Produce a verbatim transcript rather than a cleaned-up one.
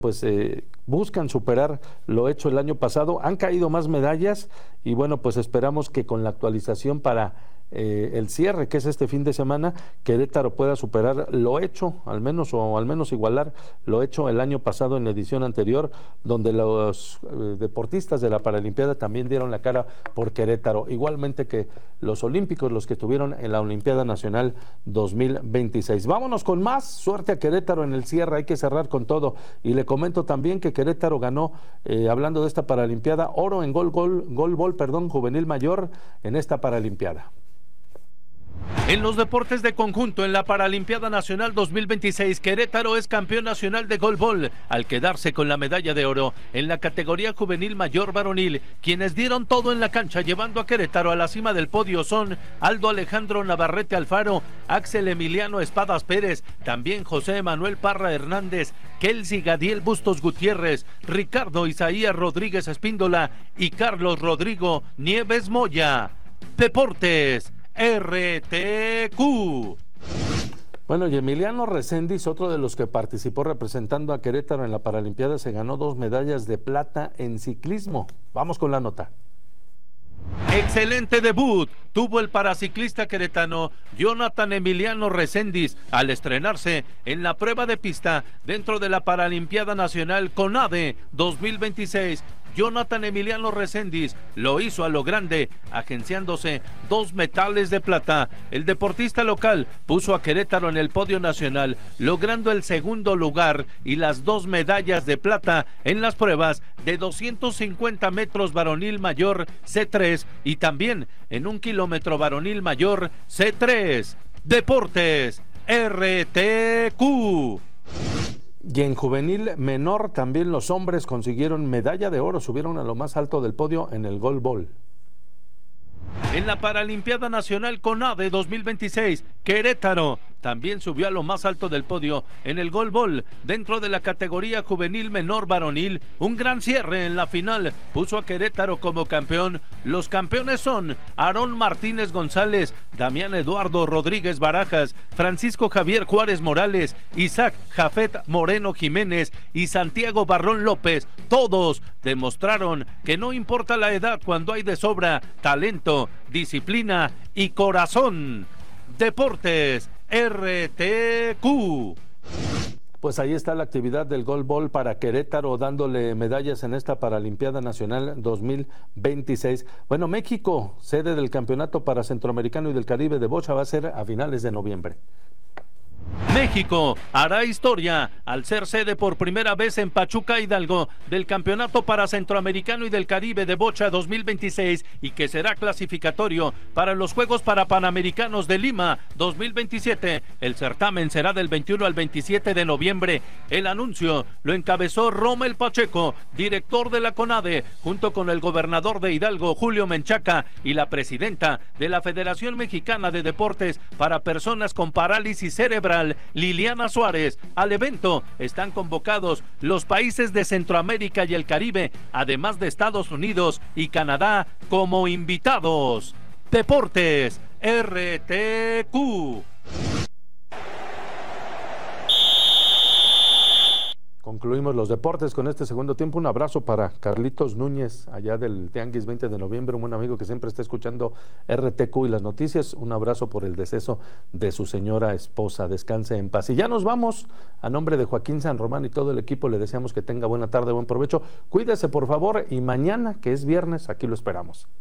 pues eh, buscan superar lo hecho el año pasado. Han caído más medallas y bueno, pues esperamos que con la actualización para eh, el cierre, que es este fin de semana, Querétaro pueda superar lo hecho, al menos o al menos igualar lo hecho el año pasado en la edición anterior, donde los eh, deportistas de la Paralimpiada también dieron la cara por Querétaro, igualmente que los olímpicos, los que estuvieron en la Olimpiada Nacional dos mil veintiséis. Vámonos con más, suerte a Querétaro en el cierre, hay que cerrar con todo. Y le comento también que Querétaro ganó, eh, hablando de esta Paralimpiada, oro en gol, gol, gol, gol, perdón, juvenil mayor en esta Paralimpiada. En los deportes de conjunto en la Paralimpiada Nacional dos mil veintiséis, Querétaro es campeón nacional de golbol al quedarse con la medalla de oro en la categoría juvenil mayor varonil. Quienes dieron todo en la cancha llevando a Querétaro a la cima del podio son Aldo Alejandro Navarrete Alfaro, Axel Emiliano Espadas Pérez, también José Manuel Parra Hernández, Kelsey Gadiel Bustos Gutiérrez, Ricardo Isaías Rodríguez Espíndola y Carlos Rodrigo Nieves Moya. Deportes R T Q. Bueno, y Emiliano Reséndiz, otro de los que participó representando a Querétaro en la Paralimpiada, se ganó dos medallas de plata en ciclismo. Vamos con la nota. Excelente debut tuvo el paraciclista queretano Jonathan Emiliano Reséndiz al estrenarse en la prueba de pista dentro de la Paralimpiada Nacional CONADE dos mil veintiséis. Jonathan Emiliano Reséndiz lo hizo a lo grande, agenciándose dos metales de plata. El deportista local puso a Querétaro en el podio nacional, logrando el segundo lugar y las dos medallas de plata en las pruebas de doscientos cincuenta metros varonil mayor C tres y también en un kilómetro varonil mayor C tres. Deportes R T Q. Y en juvenil menor también los hombres consiguieron medalla de oro, subieron a lo más alto del podio en el golbol. En la Paralimpiada Nacional CONADE dos mil veintiséis, Querétaro también subió a lo más alto del podio en el golbol dentro de la categoría juvenil menor varonil. Un gran cierre en la final puso a Querétaro como campeón. Los campeones son Aarón Martínez González, Damián Eduardo Rodríguez Barajas, Francisco Javier Juárez Morales, Isaac Jafet Moreno Jiménez y Santiago Barrón López. Todos demostraron que no importa la edad cuando hay de sobra talento, disciplina y corazón. Deportes R T Q. Pues ahí está la actividad del golbol para Querétaro, dándole medallas en esta Paralimpiada Nacional dos mil veintiséis. Bueno, México, sede del Campeonato para Centroamericano y del Caribe de bocha, va a ser a finales de noviembre. México hará historia al ser sede por primera vez en Pachuca, Hidalgo, del Campeonato para Centroamericano y del Caribe de bocha dos mil veintiséis y que será clasificatorio para los Juegos Parapanamericanos de Lima dos mil veintisiete. El certamen será del veintiuno al veintisiete de noviembre. El anuncio lo encabezó Rommel Pacheco, director de la CONADE, junto con el gobernador de Hidalgo, Julio Menchaca, y la presidenta de la Federación Mexicana de Deportes para Personas con Parálisis Cerebral, Liliana Suárez. Al evento están convocados los países de Centroamérica y el Caribe, además de Estados Unidos y Canadá como invitados. Deportes R T Q. Concluimos los deportes con este segundo tiempo. Un abrazo para Carlitos Núñez, allá del Tianguis veinte de noviembre, un buen amigo que siempre está escuchando R T Q y las noticias. Un abrazo por el deceso de su señora esposa. Descanse en paz. Y ya nos vamos. A nombre de Joaquín San Román y todo el equipo le deseamos que tenga buena tarde, buen provecho. Cuídese, por favor, y mañana, que es viernes, aquí lo esperamos.